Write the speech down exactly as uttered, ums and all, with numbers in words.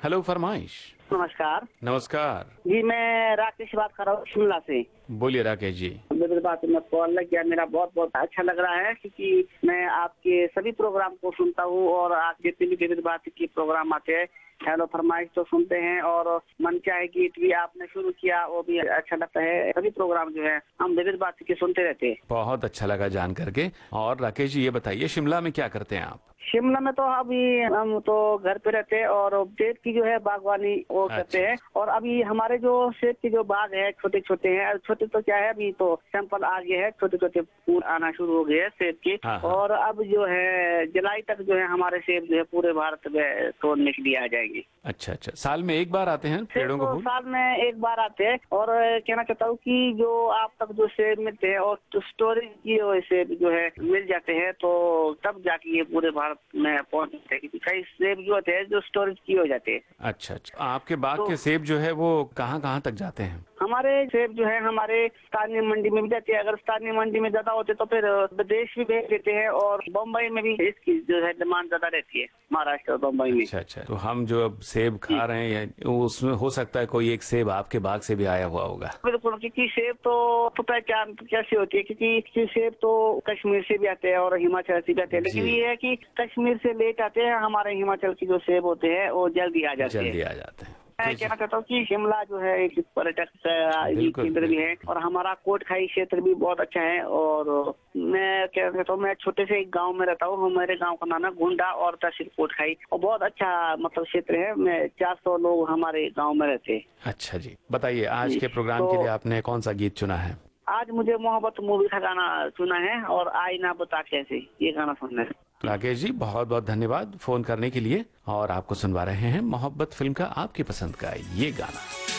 Hello फरमाइश। नमस्कार। नमस्कार जी, मैं राकेश बात कर रहा हूँ शिमला से। बोलिए राकेश जी। मेरी बात में कॉल लग गया, मेरा बहुत बहुत अच्छा लग रहा है क्योंकि मैं आपके सभी प्रोग्राम को सुनता हूँ और आप जितने भी विविध बात के प्रोग्राम आते हैं, हेलो फरमाइश तो सुनते हैं और मन चाहे गीत भी आपने शुरू किया वो भी अच्छा लगता है। सभी प्रोग्राम जो है हम विविध बात के सुनते रहते हैं। बहुत अच्छा लगा जान करके। और राकेश जी ये बताइए शिमला में क्या करते हैं आप? शिमला में तो अभी हम तो घर पे रहते हैं और सेब की जो है बागवानी वो करते हैं। और अभी हमारे जो सेब के जो बाग है छोटे छोटे हैं, छोटे तो क्या है अभी तो सैंपल आ गए हैं, छोटे छोटे फूल आना शुरू हो गए हैं सेब के। हाँ हाँ। और अब जो है जुलाई तक जो है हमारे सेब जो है पूरे भारत में तोड़ने के लिए आ जाएंगे। अच्छा अच्छा, साल में एक बार आते हैं पेड़ों को फूल? साल में एक बार आते हैं। और कहना चाहता हूँ कि जो आप तक जो सेब मिलते हैं और स्टोरेज किए हुए सेब जो है मिल जाते हैं तो तब जाके ये पूरे भारत में पहुंच जाते हैं क्योंकि कई सेब जो होते हैं जो स्टोरेज किए हो जाते हैं। अच्छा अच्छा, आपके बाग तो, के सेब जो है वो कहाँ कहाँ तक जाते हैं? हमारे सेब जो है हमारे स्थानीय मंडी में भी जाते हैं। अगर स्थानीय मंडी में ज्यादा होते तो फिर विदेश भी भेज देते हैं और बम्बई में भी इसकी जो है डिमांड ज्यादा रहती है, महाराष्ट्र और बम्बई में। अच्छा अच्छा, तो हम जो अब सेब खा रहे हैं उसमें हो सकता है कोई एक सेब आपके बाग से भी आया हुआ होगा। बिल्कुल, क्योंकि सेब तो तो पहचान कैसे होती है क्योंकि सेब तो कश्मीर से भी आते हैं और हिमाचल से भी आते हैं, लेकिन ये है कि कश्मीर से लेट आते हैं, हमारे हिमाचल के जो सेब होते हैं वो जल्दी आ जाते हैं। जल्दी आ जाते हैं। मैं कहना चाहता हूँ कि शिमला जो है एक पर्यटक केंद्र भी है और हमारा कोटखाई क्षेत्र भी बहुत अच्छा है। और मैं कहना चाहता हूँ, मैं छोटे से एक गांव में रहता हूँ, मेरे गांव का नाम है गुंडा और तहसील कोटखाई और बहुत अच्छा मतलब क्षेत्र है। मैं चार सौ लोग हमारे गाँव में रहते हैं। अच्छा जी, बताइए आज के प्रोग्राम तो, के लिए आपने कौन सा गीत चुना है? आज मुझे मोहब्बत मूवी का गाना सुना है और आई ना बता कैसे, ये गाना सुनना है। राकेश जी बहुत बहुत धन्यवाद फोन करने के लिए। और आपको सुनवा रहे हैं मोहब्बत फिल्म का आपकी पसंद का ये गाना।